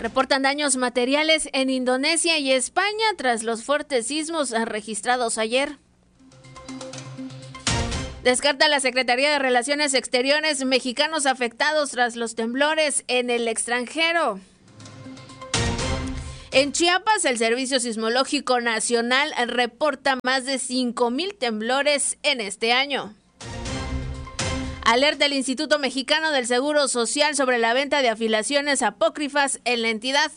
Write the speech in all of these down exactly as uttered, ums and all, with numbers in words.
Reportan daños materiales en Indonesia y España tras los fuertes sismos registrados ayer. Descarta la Secretaría de Relaciones Exteriores mexicanos afectados tras los temblores en el extranjero. En Chiapas, el Servicio Sismológico Nacional reporta más de cinco mil temblores en este año. Alerta el Instituto Mexicano del Seguro Social sobre la venta de afiliaciones apócrifas en la entidad.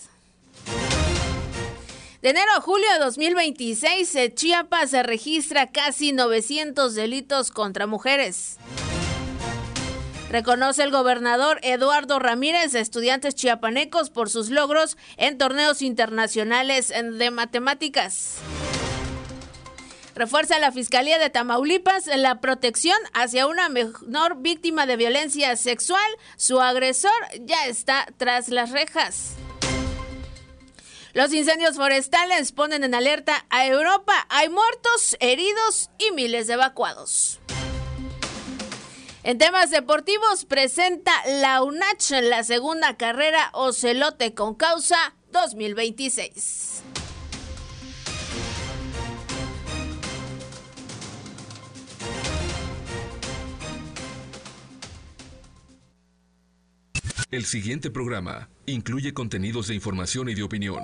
De enero a julio de dos mil veintiséis, Chiapas se registra casi novecientos delitos contra mujeres. Reconoce el gobernador Eduardo Ramírez a estudiantes chiapanecos por sus logros en torneos internacionales de matemáticas. Refuerza la Fiscalía de Tamaulipas la protección hacia una menor víctima de violencia sexual. Su agresor ya está tras las rejas. Los incendios forestales ponen en alerta a Europa. Hay muertos, heridos y miles de evacuados. En temas deportivos, presenta la UNACH la segunda carrera Ocelote con Causa dos mil veintiséis. El siguiente programa incluye contenidos de información y de opinión.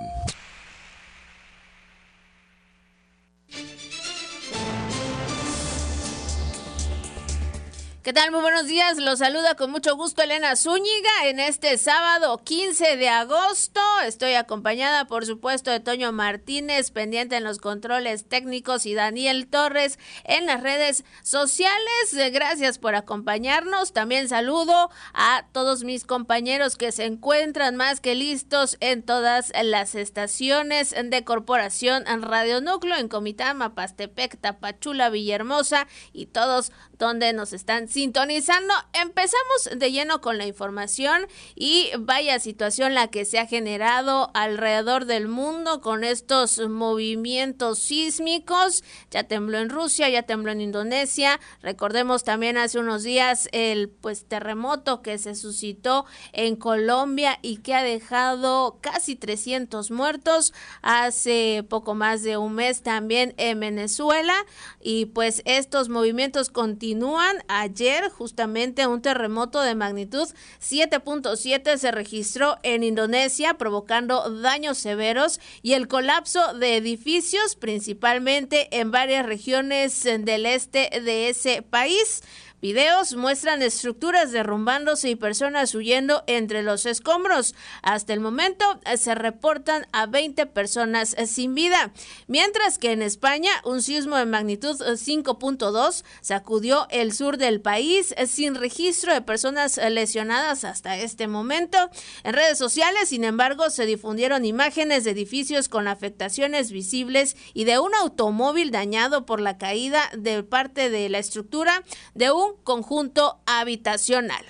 ¿Qué tal? Muy buenos días. Los saluda con mucho gusto Elena Zúñiga en este sábado quince de agosto. Estoy acompañada, por supuesto, de Toño Martínez, pendiente en los controles técnicos, y Daniel Torres en las redes sociales. Gracias por acompañarnos. También saludo a todos mis compañeros que se encuentran más que listos en todas las estaciones de Corporación Radio Núcleo, en Comitán, Mapastepec, Tapachula, Villahermosa y todos donde nos están sintonizando. Empezamos de lleno con la información y vaya situación la que se ha generado alrededor del mundo con estos movimientos sísmicos. Ya tembló en Rusia, ya tembló en Indonesia. Recordemos también hace unos días el pues terremoto que se suscitó en Colombia y que ha dejado casi trescientos muertos. Hace poco más de un mes también en Venezuela, y pues estos movimientos continúan. Ayer justamente un terremoto de magnitud siete punto siete se registró en Indonesia, provocando daños severos y el colapso de edificios, principalmente en varias regiones del este de ese país. Videos muestran estructuras derrumbándose y personas huyendo entre los escombros. Hasta el momento se reportan a veinte personas sin vida. Mientras que en España un sismo de magnitud cinco punto dos sacudió el sur del país sin registro de personas lesionadas hasta este momento. En redes sociales, sin embargo, se difundieron imágenes de edificios con afectaciones visibles y de un automóvil dañado por la caída de parte de la estructura de un conjunto habitacional.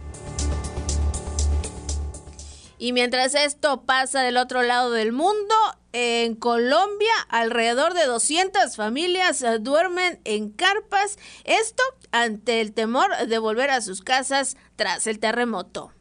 Y mientras esto pasa del otro lado del mundo, en Colombia, alrededor de doscientas familias duermen en carpas, esto ante el temor de volver a sus casas tras el terremoto.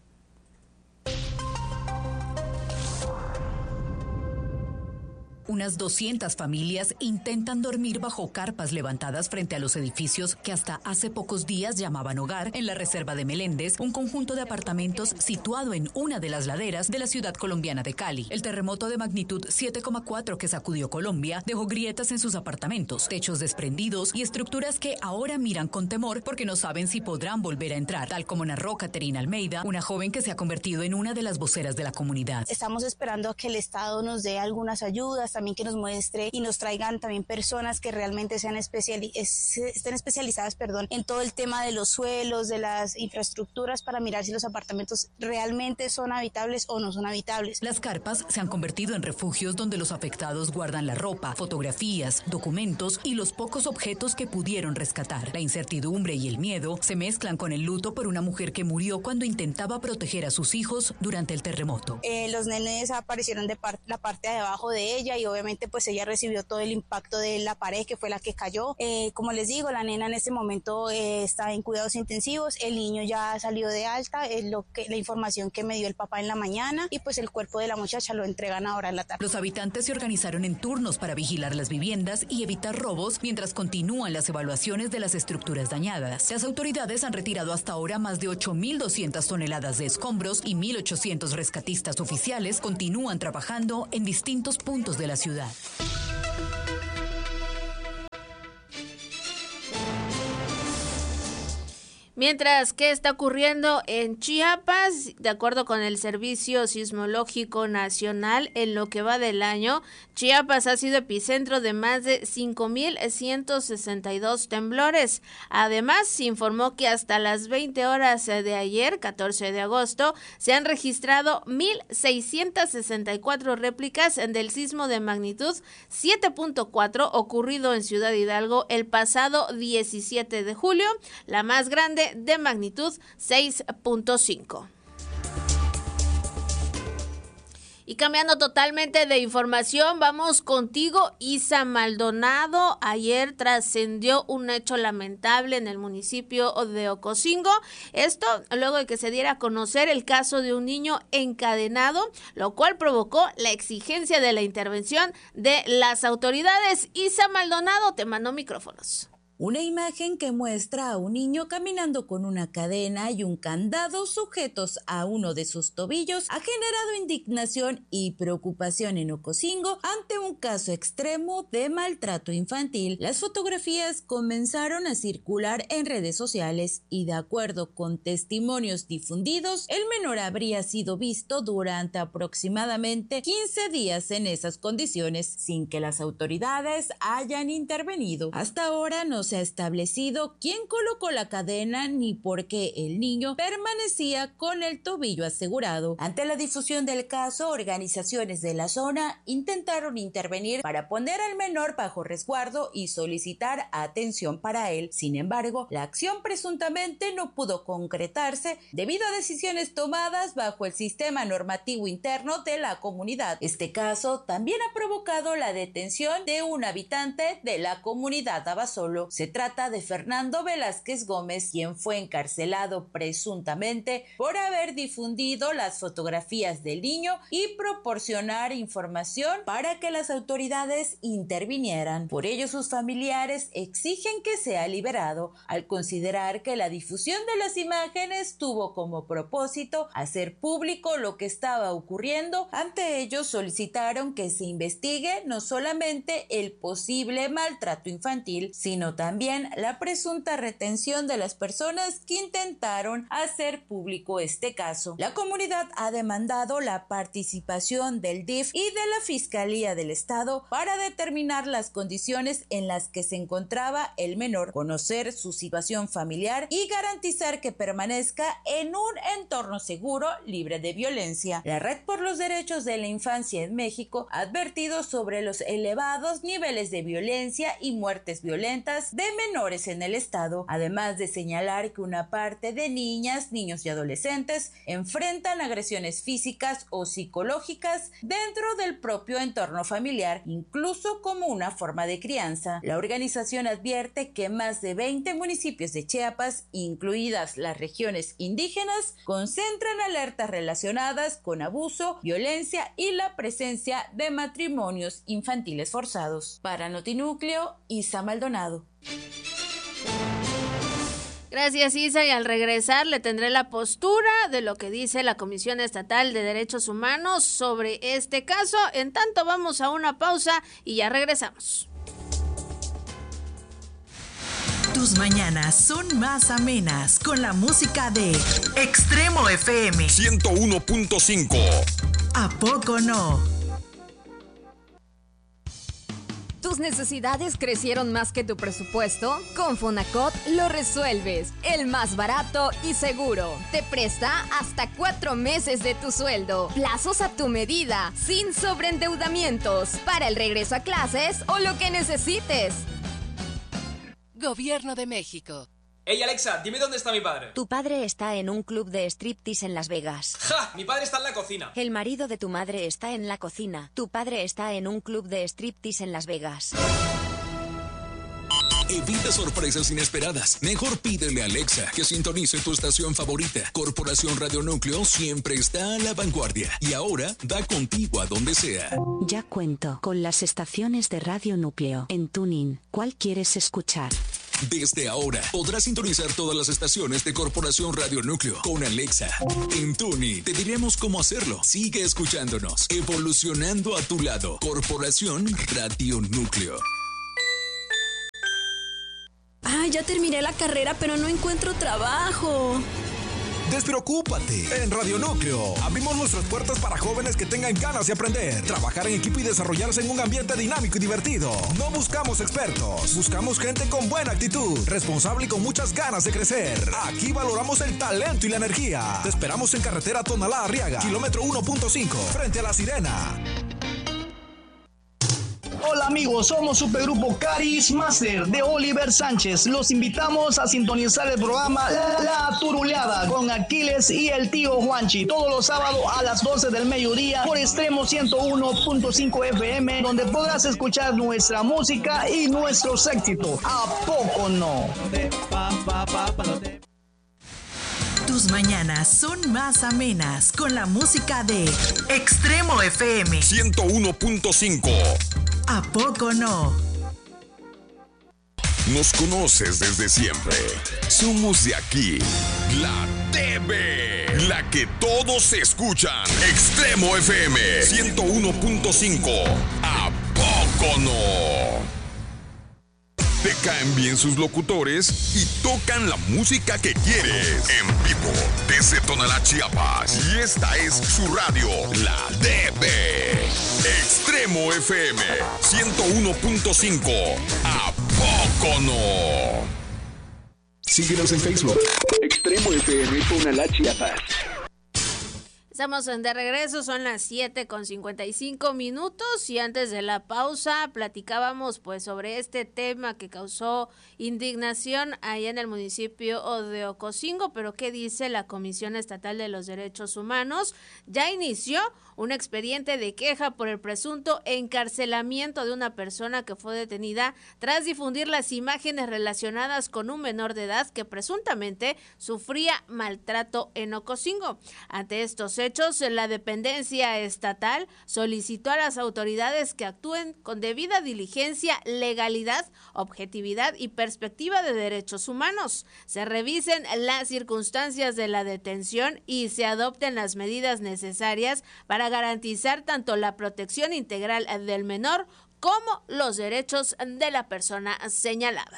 Unas doscientas familias intentan dormir bajo carpas levantadas frente a los edificios que hasta hace pocos días llamaban hogar en la Reserva de Meléndez, un conjunto de apartamentos situado en una de las laderas de la ciudad colombiana de Cali. El terremoto de magnitud siete coma cuatro que sacudió Colombia dejó grietas en sus apartamentos, techos desprendidos y estructuras que ahora miran con temor porque no saben si podrán volver a entrar, tal como narró Caterina Almeida, una joven que se ha convertido en una de las voceras de la comunidad. Estamos esperando a que el Estado nos dé algunas ayudas, también que nos muestre y nos traigan también personas que realmente sean especiali- es, estén especializadas perdón, en todo el tema de los suelos, de las infraestructuras, para mirar si los apartamentos realmente son habitables o no son habitables. Las carpas se han convertido en refugios donde los afectados guardan la ropa, fotografías, documentos y los pocos objetos que pudieron rescatar. La incertidumbre y el miedo se mezclan con el luto por una mujer que murió cuando intentaba proteger a sus hijos durante el terremoto. Eh, los nenes aparecieron de par- la parte de abajo de ella y obviamente pues ella recibió todo el impacto de la pared que fue la que cayó. Eh, como les digo, la nena en este momento eh, está en cuidados intensivos, el niño ya salió de alta, es lo que, la información que me dio el papá en la mañana, y pues el cuerpo de la muchacha lo entregan ahora en la tarde. Los habitantes se organizaron en turnos para vigilar las viviendas y evitar robos mientras continúan las evaluaciones de las estructuras dañadas. Las autoridades han retirado hasta ahora más de ocho mil doscientas toneladas de escombros y mil ochocientos rescatistas oficiales continúan trabajando en distintos puntos de la ciudad. Mientras, ¿qué está ocurriendo en Chiapas? De acuerdo con el Servicio Sismológico Nacional, en lo que va del año, Chiapas ha sido epicentro de más de cinco mil ciento sesenta y dos temblores. Además, se informó que hasta las veinte horas de ayer, catorce de agosto, se han registrado mil seiscientas sesenta y cuatro réplicas del sismo de magnitud siete punto cuatro ocurrido en Ciudad Hidalgo el pasado diecisiete de julio, la más grande de magnitud seis punto cinco. Y cambiando totalmente de información, vamos contigo, Isa Maldonado. Ayer trascendió un hecho lamentable en el municipio de Ocosingo. Esto luego de que se diera a conocer el caso de un niño encadenado, lo cual provocó la exigencia de la intervención de las autoridades. Isa Maldonado, te mando micrófonos. Una imagen que muestra a un niño caminando con una cadena y un candado sujetos a uno de sus tobillos ha generado indignación y preocupación en Ocosingo ante un caso extremo de maltrato infantil. Las fotografías comenzaron a circular en redes sociales y, de acuerdo con testimonios difundidos, el menor habría sido visto durante aproximadamente quince días en esas condiciones sin que las autoridades hayan intervenido. Hasta ahora no se ha establecido quién colocó la cadena ni por qué el niño permanecía con el tobillo asegurado. Ante la difusión del caso, organizaciones de la zona intentaron intervenir para poner al menor bajo resguardo y solicitar atención para él. Sin embargo, la acción presuntamente no pudo concretarse debido a decisiones tomadas bajo el sistema normativo interno de la comunidad. Este caso también ha provocado la detención de un habitante de la comunidad Abasolo. Se trata de Fernando Velázquez Gómez, quien fue encarcelado presuntamente por haber difundido las fotografías del niño y proporcionar información para que las autoridades intervinieran. Por ello, sus familiares exigen que sea liberado, al considerar que la difusión de las imágenes tuvo como propósito hacer público lo que estaba ocurriendo. Ante ello, solicitaron que se investigue no solamente el posible maltrato infantil, sino también También la presunta retención de las personas que intentaron hacer público este caso. La comunidad ha demandado la participación del D I F y de la Fiscalía del Estado para determinar las condiciones en las que se encontraba el menor, conocer su situación familiar y garantizar que permanezca en un entorno seguro, libre de violencia. La Red por los Derechos de la Infancia en México ha advertido sobre los elevados niveles de violencia y muertes violentas de menores en el estado, además de señalar que una parte de niñas, niños y adolescentes enfrentan agresiones físicas o psicológicas dentro del propio entorno familiar, incluso como una forma de crianza. La organización advierte que más de veinte municipios de Chiapas, incluidas las regiones indígenas, concentran alertas relacionadas con abuso, violencia y la presencia de matrimonios infantiles forzados. Para Notinúcleo, Isa Maldonado. Gracias, Isa, y al regresar le tendré la postura de lo que dice la Comisión Estatal de Derechos Humanos sobre este caso. En tanto, vamos a una pausa y ya regresamos. Tus mañanas son más amenas con la música de Extremo F M ciento uno punto cinco. ¿A poco no? ¿Tus necesidades crecieron más que tu presupuesto? Con Fonacot lo resuelves. El más barato y seguro. Te presta hasta cuatro meses de tu sueldo. Plazos a tu medida, sin sobreendeudamientos. Para el regreso a clases o lo que necesites. Gobierno de México. Hey Alexa, dime dónde está mi padre. Tu padre está en un club de striptease en Las Vegas. ¡Ja! Mi padre está en la cocina. El marido de tu madre está en la cocina. Tu padre está en un club de striptease en Las Vegas. Evita sorpresas inesperadas. Mejor pídele a Alexa que sintonice tu estación favorita. Corporación Radio Núcleo siempre está a la vanguardia y ahora da contigo a donde sea. Ya cuento con las estaciones de Radio Núcleo en TuneIn. ¿Cuál quieres escuchar? Desde ahora podrás sintonizar todas las estaciones de Corporación Radio Núcleo con Alexa. En TuneIn te diremos cómo hacerlo. Sigue escuchándonos, evolucionando a tu lado. Corporación Radio Núcleo. Ah, ya terminé la carrera, pero no encuentro trabajo. Despreocúpate. En Radio Núcleo abrimos nuestras puertas para jóvenes que tengan ganas de aprender, trabajar en equipo y desarrollarse en un ambiente dinámico y divertido. No buscamos expertos, buscamos gente con buena actitud, responsable y con muchas ganas de crecer. Aquí valoramos el talento y la energía. Te esperamos en carretera Tonalá Arriaga, kilómetro uno punto cinco, frente a La Sirena. Hola amigos, somos Supergrupo Caris Master de Oliver Sánchez. Los invitamos a sintonizar el programa La Turuleada con Aquiles y el tío Juanchi todos los sábados a las doce del mediodía por Extremo ciento uno punto cinco F M, donde podrás escuchar nuestra música y nuestros éxitos. ¿A poco no? Tus mañanas son más amenas con la música de Extremo F M ciento uno punto cinco. ¿A poco no? Nos conoces desde siempre. Somos de aquí, la T V, la que todos escuchan. Extremo F M ciento uno punto cinco. ¿A poco no? Te caen bien sus locutores y tocan la música que quieres. En vivo, desde Tonalá, Chiapas. Y esta es su radio, la T V. Extremo F M ciento uno punto cinco. ¿A poco no? Síguenos en Facebook. Extremo F M Tonalá, Chiapas. Estamos de regreso, son las siete con cincuenta y cinco minutos y antes de la pausa platicábamos pues sobre este tema que causó indignación allá en el municipio de Ocosingo, pero ¿qué dice la Comisión Estatal de los Derechos Humanos? Ya inició un expediente de queja por el presunto encarcelamiento de una persona que fue detenida tras difundir las imágenes relacionadas con un menor de edad que presuntamente sufría maltrato en Ocosingo. Ante estos hechos, la dependencia estatal solicitó a las autoridades que actúen con debida diligencia, legalidad, objetividad y perspectiva de derechos humanos. Se revisen las circunstancias de la detención y se adopten las medidas necesarias para garantizar tanto la protección integral del menor como los derechos de la persona señalada.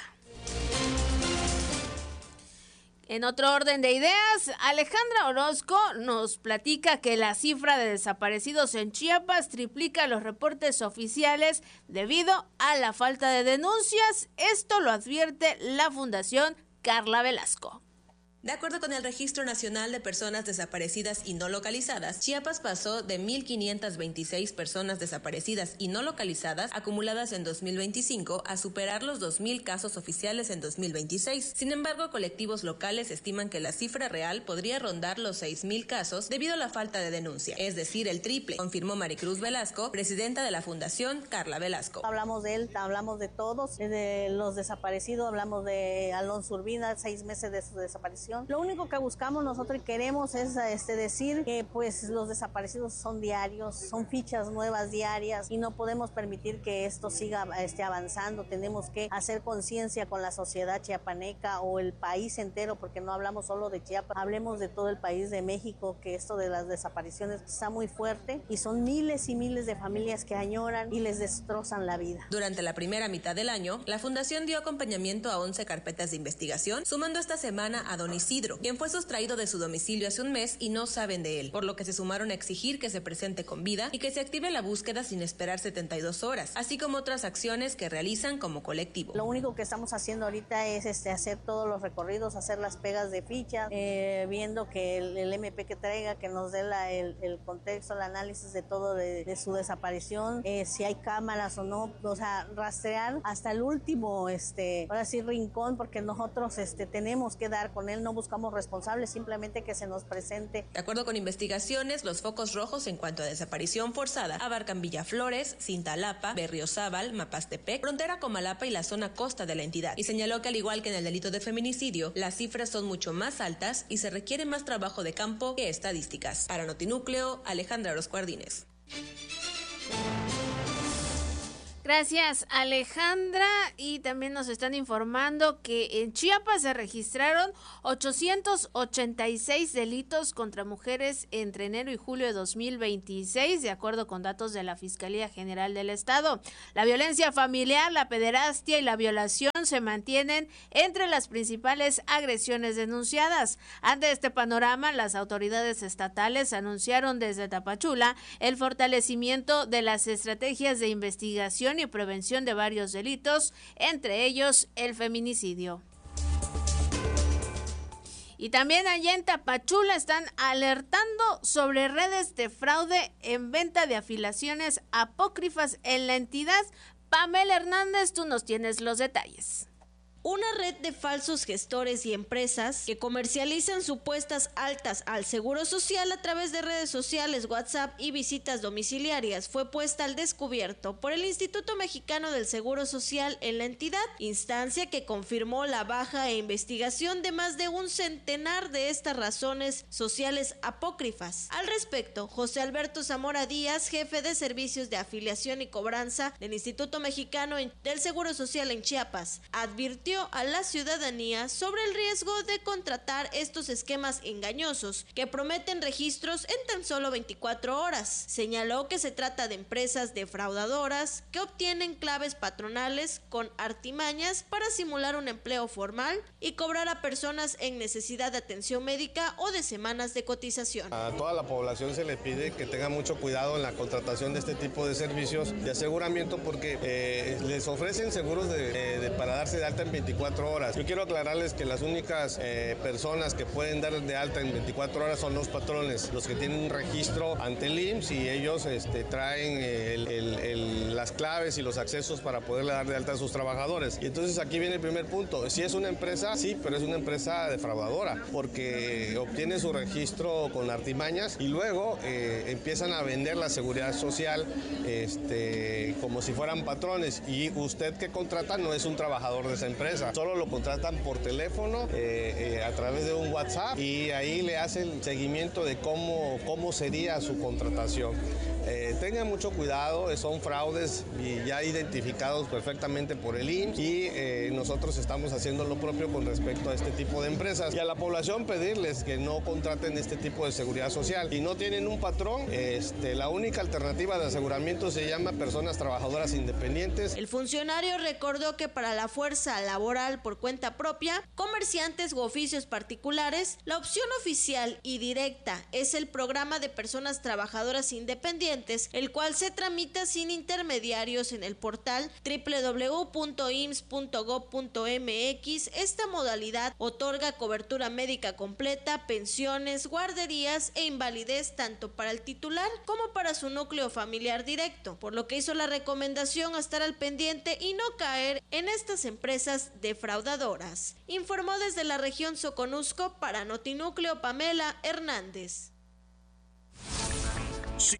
En otro orden de ideas, Alejandra Orozco nos platica que la cifra de desaparecidos en Chiapas triplica los reportes oficiales debido a la falta de denuncias. Esto lo advierte la Fundación Carla Velasco. De acuerdo con el Registro Nacional de Personas Desaparecidas y No Localizadas, Chiapas pasó de mil quinientas veintiséis personas desaparecidas y no localizadas acumuladas en dos mil veinticinco a superar los dos mil casos oficiales en dos mil veintiséis. Sin embargo, colectivos locales estiman que la cifra real podría rondar los seis mil casos debido a la falta de denuncia, es decir, el triple, confirmó Maricruz Velasco, presidenta de la Fundación Carla Velasco. Hablamos de él, hablamos de todos, de los desaparecidos, hablamos de Alonso Urbina, seis meses de su desaparición. Lo único que buscamos nosotros y queremos es este, decir que pues los desaparecidos son diarios, son fichas nuevas diarias y no podemos permitir que esto siga este, avanzando. Tenemos que hacer conciencia con la sociedad chiapaneca o el país entero, porque no hablamos solo de Chiapas, hablemos de todo el país de México, que esto de las desapariciones está muy fuerte y son miles y miles de familias que añoran y les destrozan la vida. Durante la primera mitad del año, la Fundación dio acompañamiento a once carpetas de investigación, sumando esta semana a Donis Isidro, quien fue sustraído de su domicilio hace un mes y no saben de él, por lo que se sumaron a exigir que se presente con vida y que se active la búsqueda sin esperar setenta y dos horas, así como otras acciones que realizan como colectivo. Lo único que estamos haciendo ahorita es este, hacer todos los recorridos, hacer las pegas de fichas, eh, viendo que el, el M P que traiga, que nos dé la, el, el contexto, el análisis de todo de, de su desaparición, eh, si hay cámaras o no, o sea, rastrear hasta el último, este, ahora sí, rincón, porque nosotros este, tenemos que dar con él, no buscamos responsables, simplemente que se nos presente. De acuerdo con investigaciones, los focos rojos en cuanto a desaparición forzada abarcan Villaflores, Cintalapa, Berriozábal, Mapastepec, frontera Comalapa y la zona costa de la entidad, y señaló que al igual que en el delito de feminicidio, las cifras son mucho más altas y se requiere más trabajo de campo que estadísticas. Para Notinúcleo, Alejandra Orozco Ardínez. Gracias, Alejandra. Y también nos están informando que en Chiapas se registraron ochocientos ochenta y seis delitos contra mujeres entre enero y julio de dos mil veintiséis, de acuerdo con datos de la Fiscalía General del Estado. La violencia familiar, la pederastia y la violación se mantienen entre las principales agresiones denunciadas. Ante este panorama, las autoridades estatales anunciaron desde Tapachula el fortalecimiento de las estrategias de investigación y prevención de varios delitos, entre ellos el feminicidio. Y también allá en Tapachula están alertando sobre redes de fraude en venta de afiliaciones apócrifas en la entidad. Pamela Hernández, tú nos tienes los detalles. Una red de falsos gestores y empresas que comercializan supuestas altas al Seguro Social a través de redes sociales, WhatsApp y visitas domiciliarias fue puesta al descubierto por el Instituto Mexicano del Seguro Social en la entidad, instancia que confirmó la baja e investigación de más de un centenar de estas razones sociales apócrifas. Al respecto, José Alberto Zamora Díaz, jefe de servicios de afiliación y cobranza del Instituto Mexicano del Seguro Social en Chiapas, advirtió a la ciudadanía sobre el riesgo de contratar estos esquemas engañosos que prometen registros en tan solo veinticuatro horas. Señaló que se trata de empresas defraudadoras que obtienen claves patronales con artimañas para simular un empleo formal y cobrar a personas en necesidad de atención médica o de semanas de cotización. A toda la población se le pide que tenga mucho cuidado en la contratación de este tipo de servicios de aseguramiento porque eh, les ofrecen seguros de, de, para darse de alta en veinticuatro horas. Yo quiero aclararles que las únicas eh, personas que pueden dar de alta en veinticuatro horas son los patrones, los que tienen un registro ante el I M S S y ellos este, traen el, el, el, las claves y los accesos para poderle dar de alta a sus trabajadores. Y entonces aquí viene el primer punto. Si es una empresa, sí, pero es una empresa defraudadora porque obtiene su registro con artimañas y luego eh, empiezan a vender la seguridad social este, como si fueran patrones y usted que contrata no es un trabajador de esa empresa. Solo lo contratan por teléfono, eh, eh, a través de un WhatsApp y ahí le hacen seguimiento de cómo, cómo sería su contratación. Eh, tengan mucho cuidado, son fraudes y ya identificados perfectamente por el I M S S y eh, nosotros estamos haciendo lo propio con respecto a este tipo de empresas. Y a la población pedirles que no contraten este tipo de seguridad social. Si no tienen un patrón, este, la única alternativa de aseguramiento se llama personas trabajadoras independientes. El funcionario recordó que para la fuerza laboral por cuenta propia, comerciantes u oficios particulares, la opción oficial y directa es el programa de personas trabajadoras independientes, el cual se tramita sin intermediarios en el portal doble u doble u doble u punto i m s s punto gob punto m x. Esta modalidad otorga cobertura médica completa, pensiones, guarderías e invalidez tanto para el titular como para su núcleo familiar directo, por lo que hizo la recomendación a estar al pendiente y no caer en estas empresas defraudadoras. Informó desde la región Soconusco para Notinúcleo Pamela Hernández. Sí.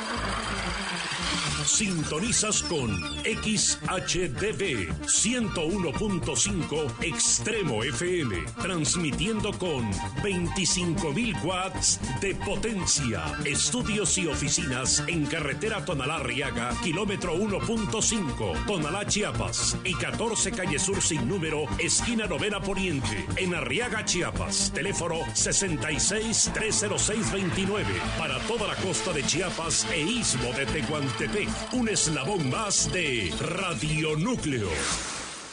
Sintonizas con X H D V ciento uno punto cinco Extremo F M, transmitiendo con veinticinco mil watts de potencia. Estudios y oficinas en carretera Tonalá-Arriaga, kilómetro uno punto cinco, Tonalá, Chiapas, y catorce calle Sur sin número, esquina Novena Poniente, en Arriaga, Chiapas. Teléfono sesenta y seis, trescientos seis, veintinueve, para toda la costa de Chiapas e istmo de Tehuantepec. Un eslabón más de Radio Núcleo.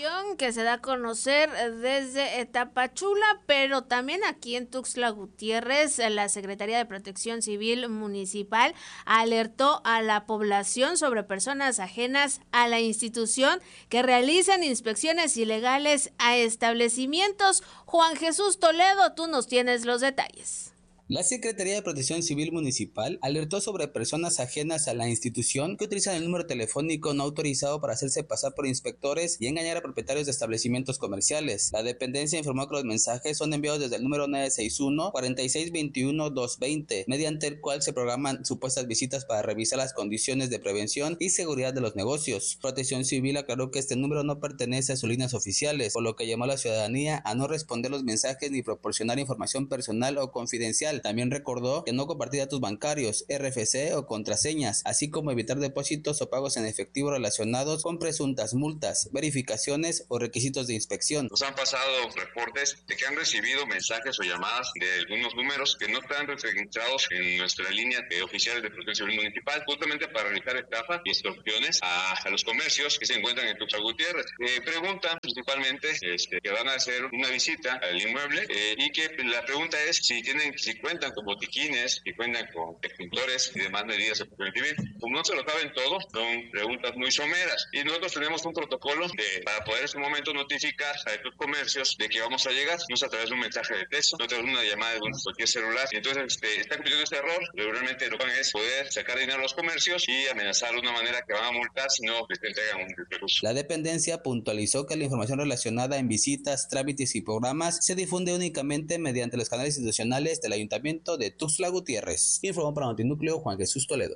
información que se da a conocer desde Tapachula, pero también aquí en Tuxtla Gutiérrez, la Secretaría de Protección Civil Municipal alertó a la población sobre personas ajenas a la institución que realizan inspecciones ilegales a establecimientos. Juan Jesús Toledo, tú nos tienes los detalles. La Secretaría de Protección Civil Municipal alertó sobre personas ajenas a la institución que utilizan el número telefónico no autorizado para hacerse pasar por inspectores y engañar a propietarios de establecimientos comerciales. La dependencia informó que los mensajes son enviados desde el número nueve seis uno, cuatro seis dos uno, dos dos cero, mediante el cual se programan supuestas visitas para revisar las condiciones de prevención y seguridad de los negocios. Protección Civil aclaró que este número no pertenece a sus líneas oficiales, por lo que llamó a la ciudadanía a no responder los mensajes ni proporcionar información personal o confidencial. También recordó que no compartir datos bancarios, R F C o contraseñas, así como evitar depósitos o pagos en efectivo relacionados con presuntas multas, verificaciones o requisitos de inspección. Nos han pasado reportes de que han recibido mensajes o llamadas de algunos números que no están registrados en nuestra línea de oficiales de Protección Civil Municipal, justamente para realizar estafas y extorsiones a, a los comercios que se encuentran en Tuxtla Gutiérrez. Eh, preguntan principalmente este, que van a hacer una visita al inmueble eh, y que la pregunta es si tienen, si cuentan con botiquines, si cuentan con extintores y demás medidas de protección civil. Como no se lo saben todo, son preguntas muy someras y nosotros tenemos un protocolo de, para poder en este momento notificar a estos comercios de que vamos a llegar, no es a través de un mensaje de texto, no a través de una llamada de cualquier celular. Y entonces este, están cometiendo este error, realmente lo que van es poder sacar dinero a los comercios y amenazar de una manera que van a multar si no les entregan un recurso. La dependencia puntualizó que la información relacionada en visitas, trámites y programas se difunde únicamente mediante los canales institucionales del Ayuntamiento de Tuxtla Gutiérrez. Informó para Notinúcleo Juan Jesús Toledo.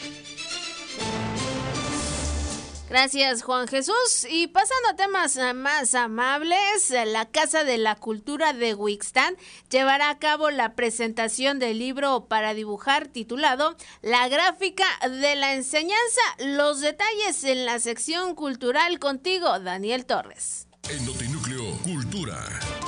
Gracias, Juan Jesús. Y pasando a temas más amables, la Casa de la Cultura de Huixtán llevará a cabo la presentación del libro para dibujar titulado La Gráfica de la Enseñanza. Los detalles en la sección cultural contigo, Daniel Torres. En Notinúcleo Cultura.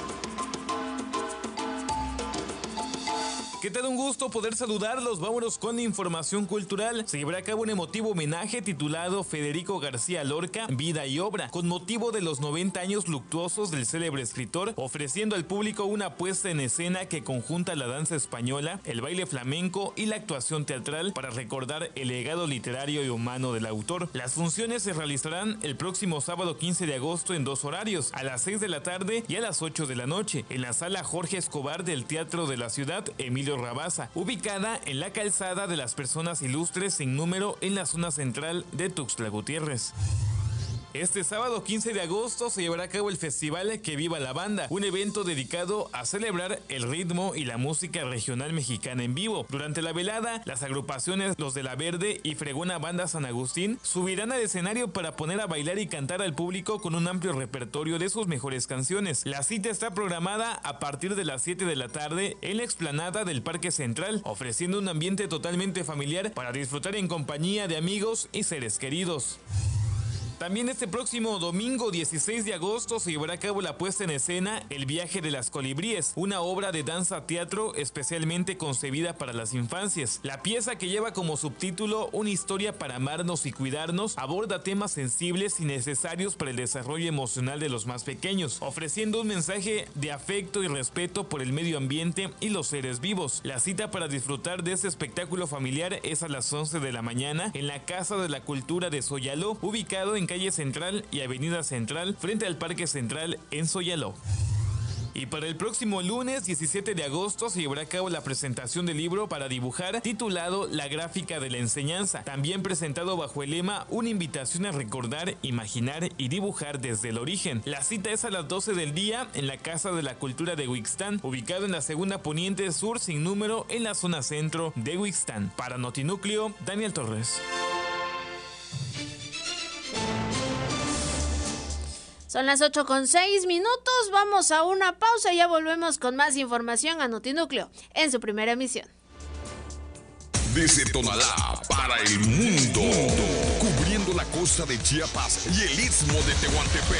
¿Qué tal? Un gusto poder saludarlos. Vámonos con información cultural. Se llevará a cabo un emotivo homenaje titulado Federico García Lorca, Vida y Obra, con motivo de los noventa años luctuosos del célebre escritor, ofreciendo al público una puesta en escena que conjunta la danza española, el baile flamenco y la actuación teatral para recordar el legado literario y humano del autor. Las funciones se realizarán el próximo sábado quince de agosto en dos horarios, a las seis de la tarde y a las ocho de la noche, en la sala Jorge Escobar del Teatro de la Ciudad Emilio Rabasa, ubicada en la calzada de las Personas Ilustres sin número en la zona central de Tuxtla Gutiérrez. Este sábado quince de agosto se llevará a cabo el festival Que Viva la Banda, un evento dedicado a celebrar el ritmo y la música regional mexicana en vivo. Durante la velada, las agrupaciones Los de la Verde y Fregona Banda San Agustín subirán al escenario para poner a bailar y cantar al público con un amplio repertorio de sus mejores canciones. La cita está programada a partir de las siete de la tarde en la explanada del Parque Central, ofreciendo un ambiente totalmente familiar para disfrutar en compañía de amigos y seres queridos. También este próximo domingo dieciséis de agosto se llevará a cabo la puesta en escena El Viaje de las Colibríes, una obra de danza-teatro especialmente concebida para las infancias. La pieza, que lleva como subtítulo Una historia para amarnos y cuidarnos, aborda temas sensibles y necesarios para el desarrollo emocional de los más pequeños, ofreciendo un mensaje de afecto y respeto por el medio ambiente y los seres vivos. La cita para disfrutar de este espectáculo familiar es a las once de la mañana en la Casa de la Cultura de Soyaló, ubicado en Calle Central y Avenida Central, frente al Parque Central en Soyaló. Y para el próximo lunes diecisiete de agosto se llevará a cabo la presentación del libro para dibujar titulado La Gráfica de la Enseñanza, también presentado bajo el lema Una invitación a recordar, imaginar y dibujar desde el origen. La cita es a las doce del día en la Casa de la Cultura de Huixtán, ubicado en la segunda poniente sur sin número en la zona centro de Huixtán. Para Notinúcleo, Daniel Torres. Son las ocho con seis minutos, vamos a una pausa y ya volvemos con más información a Notinúcleo en su primera emisión. Desde Tonalá para el mundo, cubriendo la costa de Chiapas y el istmo de Tehuantepec.